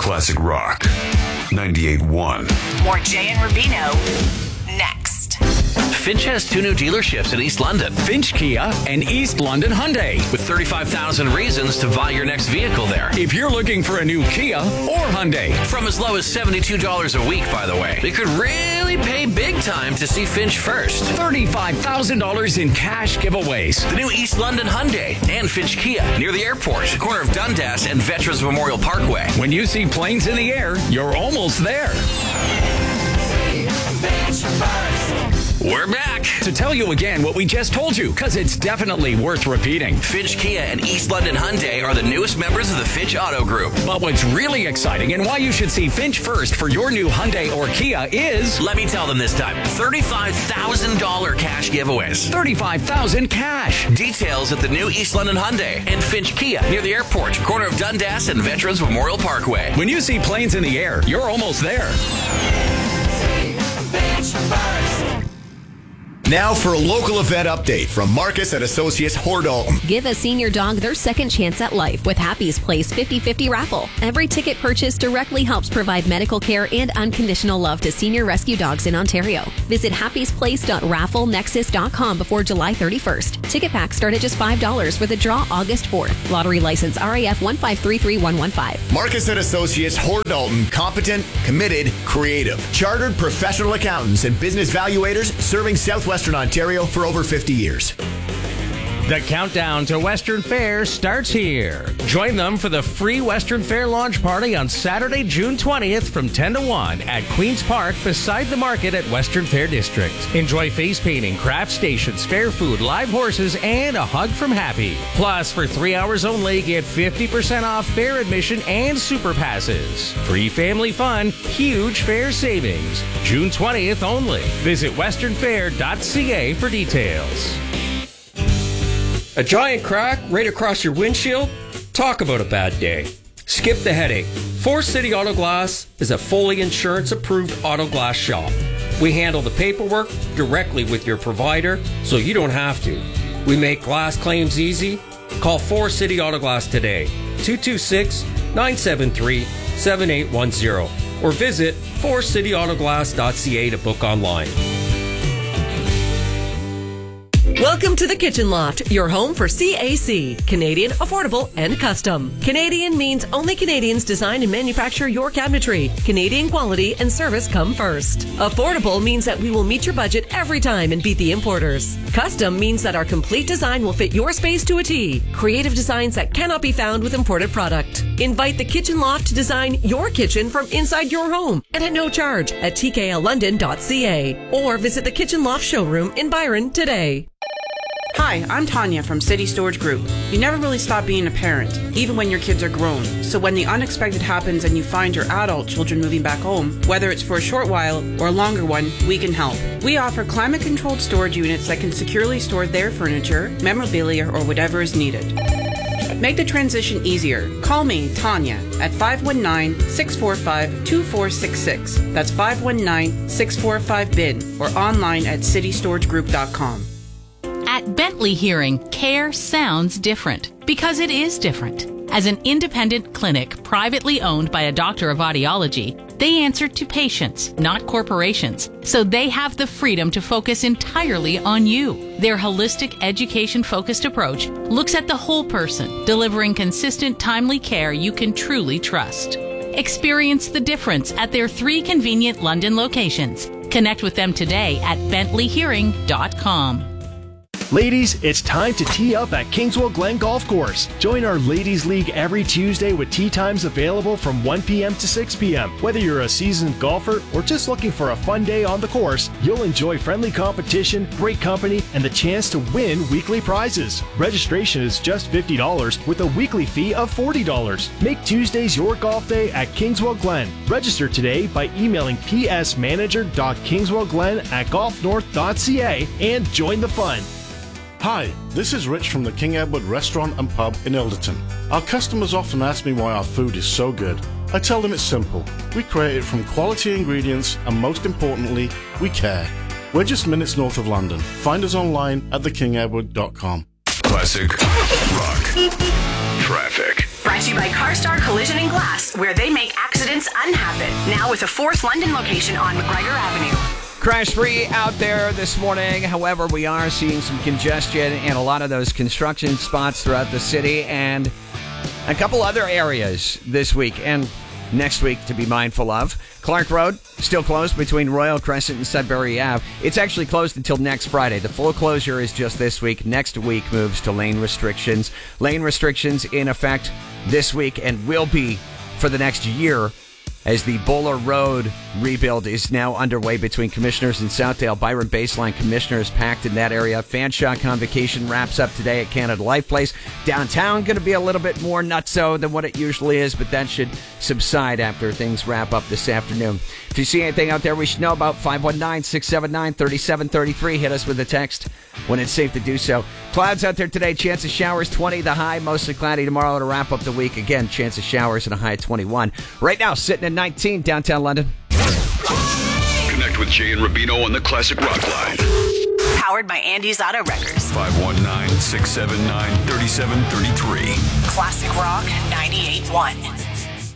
Classic Rock 98.1. More Jay and Rubino next. Finch has 2 new dealerships in East London. Finch Kia and East London Hyundai. With 35,000 reasons to buy your next vehicle there. If you're looking for a new Kia or Hyundai. From as low as $72 a week, by the way. You could really pay big time to see Finch first. $35,000 in cash giveaways. The new East London Hyundai and Finch Kia near the airport, corner of Dundas and Veterans Memorial Parkway. When you see planes in the air, you're almost there. We're back to tell you again what we just told you, because it's definitely worth repeating. Finch Kia and East London Hyundai are the newest members of the Finch Auto Group. But what's really exciting and why you should see Finch first for your new Hyundai or Kia is... Let me tell them this time. $35,000 cash giveaways. $35,000 cash. Details at the new East London Hyundai and Finch Kia near the airport, corner of Dundas and Veterans Memorial Parkway. When you see planes in the air, you're almost there. Now for a local event update from Marcus & Associates Hordalton. Give a senior dog their second chance at life with Happy's Place 50/50 raffle. Every ticket purchased directly helps provide medical care and unconditional love to senior rescue dogs in Ontario. Visit happysplace.rafflenexus.com before July 31st. Ticket packs start at just $5 with a draw August 4th. Lottery license RAF 1533115. Marcus & Associates Hordalton, competent, committed, creative. Chartered professional accountants and business valuators serving Southwestern Ontario for over 50 years. The countdown to Western Fair starts here. Join them for the free Western Fair launch party on Saturday, June 20th from 10 to 1 at Queen's Park beside the market at Western Fair District. Enjoy face painting, craft stations, fair food, live horses, and a hug from Happy. Plus, for 3 hours only, get 50% off fair admission and super passes. Free family fun, huge fair savings. June 20th only. Visit westernfair.ca for details. A giant crack right across your windshield? Talk about a bad day. Skip the headache. Forest City Auto Glass is a fully insurance-approved auto glass shop. We handle the paperwork directly with your provider, so you don't have to. We make glass claims easy. Call Forest City Auto Glass today, 226-973-7810, or visit forestcityautoglass.ca to book online. Welcome to the Kitchen Loft, your home for CAC, Canadian, affordable, and custom. Canadian means only Canadians design and manufacture your cabinetry. Canadian quality and service come first. Affordable means that we will meet your budget every time and beat the importers. Custom means that our complete design will fit your space to a T. Creative designs that cannot be found with imported product. Invite the Kitchen Loft to design your kitchen from inside your home and at no charge at tklondon.ca or visit the Kitchen Loft showroom in Byron today. Hi, I'm Tanya from City Storage Group. You never really stop being a parent, even when your kids are grown. So when the unexpected happens and you find your adult children moving back home, whether it's for a short while or a longer one, we can help. We offer climate-controlled storage units that can securely store their furniture, memorabilia, or whatever is needed. Make the transition easier. Call me, Tanya, at 519-645-2466. That's 519-645-BIN or online at citystoragegroup.com. At Bentley Hearing, care sounds different because it is different. As an independent clinic privately owned by a doctor of audiology, they answer to patients, not corporations, so they have the freedom to focus entirely on you. Their holistic, education-focused approach looks at the whole person, delivering consistent, timely care you can truly trust. Experience the difference at their 3 convenient London locations. Connect with them today at bentleyhearing.com. Ladies, it's time to tee up at Kingswell Glen Golf Course. Join our Ladies League every Tuesday with tee times available from 1 p.m. to 6 p.m. Whether you're a seasoned golfer or just looking for a fun day on the course, you'll enjoy friendly competition, great company, and the chance to win weekly prizes. Registration is just $50 with a weekly fee of $40. Make Tuesdays your golf day at Kingswell Glen. Register today by emailing psmanager.kingswellglen@golfnorth.ca and join the fun. Hi, this is Rich from the King Edward Restaurant and Pub in Ilderton. Our customers often ask me why our food is so good. I tell them it's simple. We create it from quality ingredients and most importantly, we care. We're just minutes north of London. Find us online at thekingedward.com. Classic Rock Traffic. Brought to you by CarStar Collision and Glass, where they make accident Since unhappen. Now with a fourth London location on McGregor Avenue. Crash-free out there this morning. However, we are seeing some congestion in a lot of those construction spots throughout the city and a couple other areas this week and next week to be mindful of. Clark Road, still closed between Royal Crescent and Sudbury Ave. It's actually closed until next Friday. The full closure is just this week. Next week moves to lane restrictions. Lane restrictions in effect this week and will be for the next year as the Bowler Road rebuild is now underway between Commissioners and Southdale. Byron Baseline Commissioners packed in that area. Fanshawe Convocation wraps up today at Canada Life Place. Downtown going to be a little bit more nutso than what it usually is, but that should subside after things wrap up this afternoon. If you see anything out there we should know about, 519-679-3733. Hit us with a text when it's safe to do so. Clouds out there today. Chance of showers, 20 the high. Mostly cloudy tomorrow to wrap up the week. Again, chance of showers and a high of 21. Right now, sitting at 19 downtown London. Connect with Jay and Rubino on the Classic Rock line. Powered by Andy's Auto Wreckers. 519-679-3733. Classic Rock 98.1.